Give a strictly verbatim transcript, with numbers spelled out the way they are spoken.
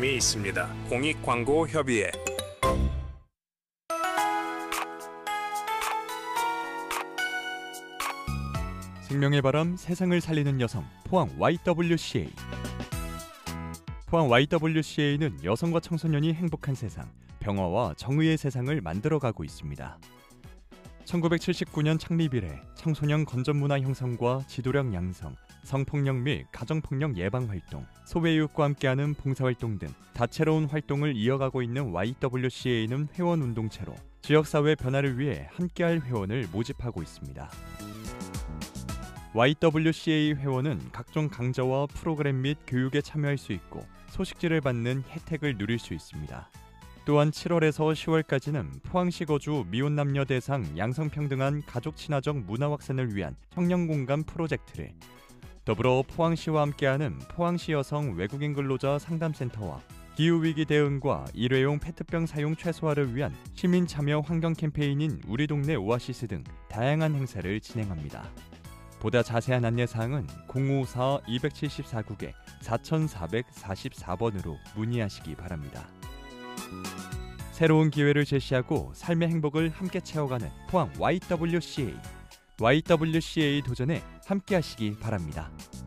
책임이 있습니다. 공익광고협의회. 생명의 바람, 세상을 살리는 여성, 포항 와이더블유씨에이. 포항 와이더블유씨에이는 여성과 청소년이 행복한 세상, 평화와 정의의 세상을 만들어가고 있습니다. 천구백칠십구 년 창립 이래 청소년 건전문화 형성과 지도력 양성, 성폭력 및 가정폭력 예방 활동, 소외이웃과 함께하는 봉사활동 등 다채로운 활동을 이어가고 있는 와이더블유씨에이는 회원 운동체로 지역사회 변화를 위해 함께할 회원을 모집하고 있습니다. 와이더블유씨에이 회원은 각종 강좌와 프로그램 및 교육에 참여할 수 있고 소식지를 받는 혜택을 누릴 수 있습니다. 또한 칠월에서 시월까지는 포항시 거주 미혼 남녀 대상 양성평등한 가족 친화적 문화 확산을 위한 청년공감 프로젝트를, 더불어 포항시와 함께하는 포항시 여성 외국인 근로자 상담센터와 기후위기 대응과 일회용 페트병 사용 최소화를 위한 시민 참여 환경 캠페인인 우리 동네 오아시스 등 다양한 행사를 진행합니다. 보다 자세한 안내사항은 공오사 이칠사 국에 사사사사 번으로 문의하시기 바랍니다. 새로운 기회를 제시하고 삶의 행복을 함께 채워가는 포항 와이더블유씨에이. 와이더블유씨에이 도전에 함께하시기 바랍니다.